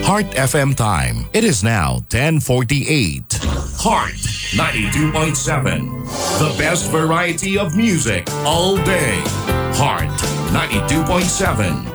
Heart FM time. It is now 10:48. Heart 92.7. The best variety of music all day. Heart 92.7.